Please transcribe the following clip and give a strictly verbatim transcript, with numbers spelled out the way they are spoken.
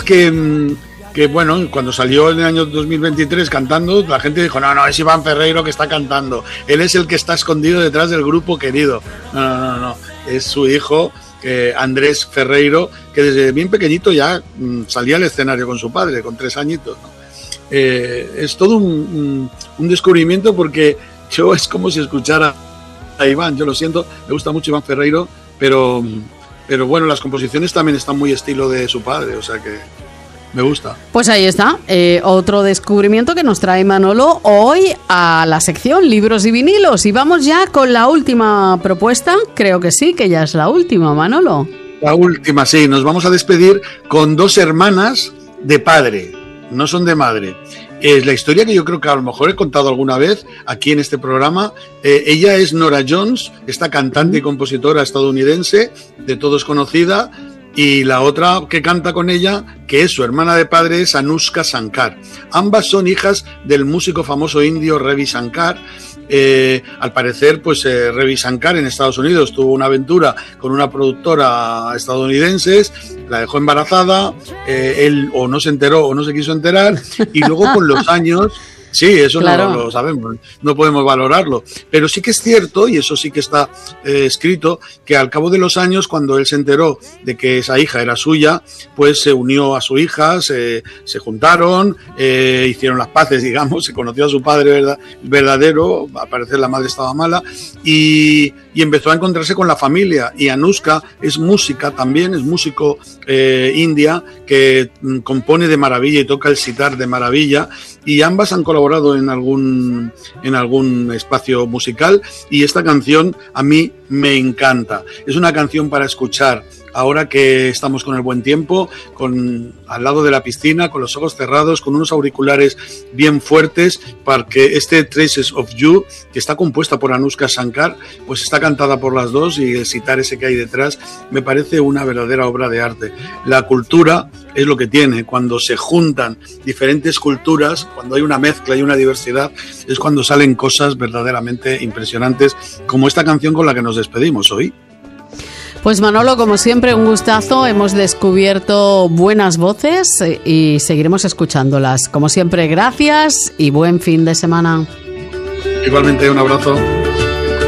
que, que, bueno, cuando salió en el año dos mil veintitrés cantando, la gente dijo, no, no, es Iván Ferreiro que está cantando. Él es el que está escondido detrás del grupo querido. No, no, no, no. Es su hijo, eh, Andrés Ferreiro, que desde bien pequeñito ya mm, salía al escenario con su padre, con tres añitos, ¿no? Eh, es todo un, un, un descubrimiento, porque yo es como si escuchara a Iván. Yo lo siento, me gusta mucho Iván Ferreiro, pero, pero bueno, las composiciones también están muy estilo de su padre, o sea que me gusta. Pues ahí está, eh, otro descubrimiento que nos trae Manolo hoy a la sección Libros y Vinilos. Y vamos ya con la última propuesta, creo que sí, que ya es la última, Manolo. La última, sí, nos vamos a despedir con dos hermanas de padre, no son de madre. Es la historia que yo creo que a lo mejor he contado alguna vez aquí en este programa. Eh, ella es Norah Jones, esta cantante y compositora estadounidense, de todos conocida, y la otra que canta con ella, que es su hermana de padre, es Anushka Shankar. Ambas son hijas del músico famoso indio Ravi Shankar. Eh, al parecer, pues eh, Ravi Shankar en Estados Unidos tuvo una aventura con una productora estadounidense, la dejó embarazada, eh, él o no se enteró o no se quiso enterar, y luego con los años... Sí, eso claro. no lo sabemos, no podemos valorarlo. Pero sí que es cierto, y eso sí que está eh, escrito, que al cabo de los años, cuando él se enteró de que esa hija era suya, pues se unió a su hija, se, se juntaron, eh, hicieron las paces, digamos, se conoció a su padre verdad, verdadero, al parecer la madre estaba mala, y, y empezó a encontrarse con la familia. Y Anushka es música también, es músico eh, india, que mm, compone de maravilla y toca el sitar de maravilla, y ambas han colaborado en algún en algún espacio musical, y esta canción a mí me encanta. Es una canción para escuchar ahora que estamos con el buen tiempo, con al lado de la piscina, con los ojos cerrados, con unos auriculares bien fuertes, para que este Traces of You, que está compuesta por Anushka Shankar, pues está cantada por las dos, y el sitar ese que hay detrás me parece una verdadera obra de arte. La cultura es lo que tiene, cuando se juntan diferentes culturas, cuando hay una mezcla y una diversidad, es cuando salen cosas verdaderamente impresionantes, como esta canción con la que nos despedimos hoy. Pues Manolo, como siempre, un gustazo. Hemos descubierto buenas voces y seguiremos escuchándolas. Como siempre, gracias y buen fin de semana. Igualmente, un abrazo.